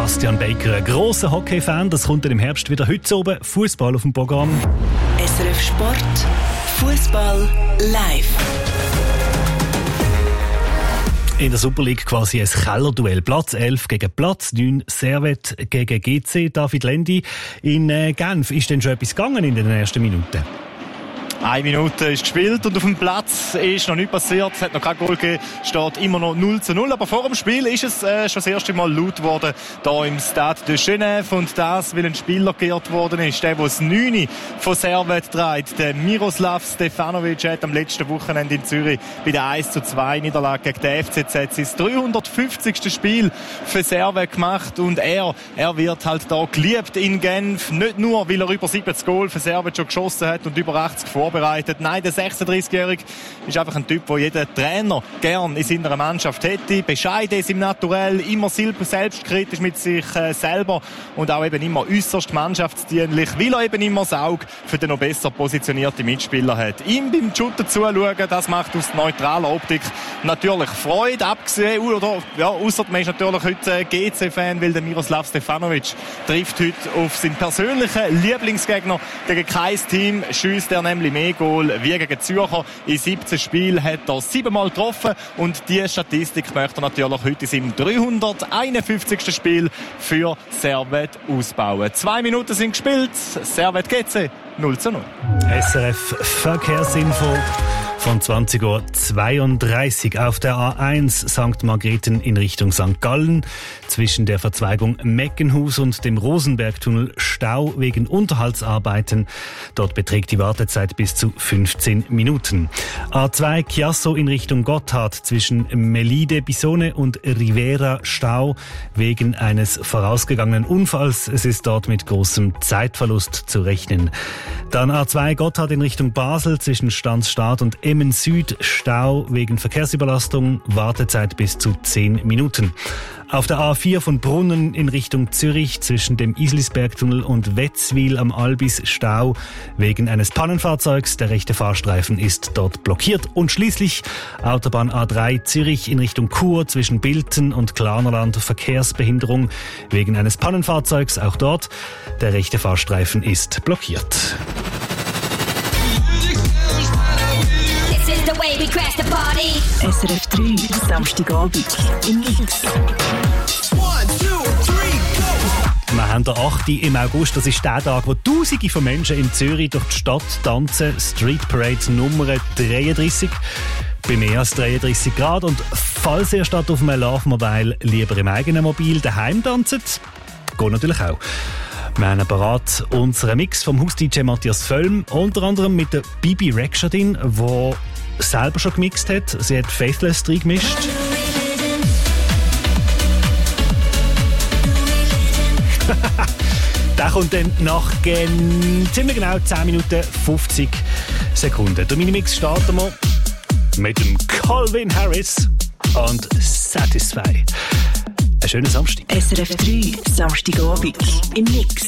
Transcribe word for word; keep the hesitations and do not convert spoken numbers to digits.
Bastian Baker, ein grosser Hockey-Fan. Das kommt dann im Herbst wieder. Heute oben Fußball auf dem Programm. S R F Sport, Fußball live. In der Super League quasi ein Kellerduell. Platz elf gegen Platz neun, Servette gegen G C. David Lendi in äh, Genf. Ist denn schon etwas gegangen in den ersten Minuten? Eine Minute ist gespielt und auf dem Platz ist noch nichts passiert. Es hat noch kein Goal gegeben, steht immer noch null zu null. Aber vor dem Spiel ist es äh, schon das erste Mal laut geworden, hier im Stade de Genève. Und das, weil ein Spieler geehrt worden ist, der, der das neun von Servette trägt. Der Miroslav Stefanovic hat am letzten Wochenende in Zürich bei der eins zu zwei Niederlage gegen den F C Z sein dreihundertfünfzigste Spiel für Servette gemacht. Und er, er wird halt da geliebt in Genf. Nicht nur, weil er über siebzig Goal für Servette schon geschossen hat und über achtzig vorbereitet. Nein, der sechsunddreißigjährige ist einfach ein Typ, den jeder Trainer gern in seiner Mannschaft hätte. Bescheiden ist im Naturell, immer selbstkritisch mit sich äh, selber und auch eben immer äußerst mannschaftsdienlich, weil er eben immer das Auge für den noch besser positionierte Mitspieler hat. Ihm beim Shooter zuschauen, das macht aus neutraler Optik natürlich Freude, abgesehen, oder, ja, ausser man ist natürlich heute G C-Fan, weil der Miroslav Stefanovic trifft heute auf seinen persönlichen Lieblingsgegner. Gegen kein Team schießt er nämlich mehr Goal wie gegen Zürcher. In siebzehn Spielen hat er siebenmal getroffen und diese Statistik möchte er natürlich heute in seinem dreihunderteinundfünfzigsten Spiel für Servette ausbauen. Zwei Minuten sind gespielt. Servette G C null zu null. S R F Verkehrsinfo von zwanzig Uhr zweiunddreißig auf der A eins Sankt Margrethen in Richtung Sankt Gallen. Zwischen der Verzweigung Meckenhus und dem Rosenbergtunnel Stau wegen Unterhaltsarbeiten. Dort beträgt die Wartezeit bis zu fünfzehn Minuten. A zwei Chiasso in Richtung Gotthard zwischen Melide Bisone und Rivera Stau wegen eines vorausgegangenen Unfalls. Es ist dort mit großem Zeitverlust zu rechnen. Dann A zwei Gotthard in Richtung Basel zwischen Stanzstadt und Emmen Süd Stau wegen Verkehrsüberlastung, Wartezeit bis zu zehn Minuten. Auf der A vier von Brunnen in Richtung Zürich zwischen dem Islisbergtunnel und Wetzwil am Albis Stau wegen eines Pannenfahrzeugs. Der rechte Fahrstreifen ist dort blockiert. Und schließlich Autobahn A drei Zürich in Richtung Chur zwischen Bilten und Klarnerland Verkehrsbehinderung wegen eines Pannenfahrzeugs. Auch dort der rechte Fahrstreifen ist blockiert. S R F drei, Samstagabend im Mix. Wir haben den achten im August, das ist der Tag, wo Tausende von Menschen in Zürich durch die Stadt tanzen. Street Parade Nummer dreiunddreissig. Bei mehr als dreiunddreissig Grad. Und falls ihr statt auf einem Love Mobile lieber im eigenen Mobil daheim tanzt, geht natürlich auch. Wir haben parat unseren Mix vom Haus-D J Matthias Völm, unter anderem mit der Bibi Rexhardin, die selber schon gemixt hat. Sie hat Faithless drin gemischt. Der kommt dann nach gen- ziemlich genau zehn Minuten fünfzig Sekunden. Der Minimix starten wir mit dem Calvin Harris und Satisfy. Einen schönen Samstag. S R F drei, Samstagabend im Mix.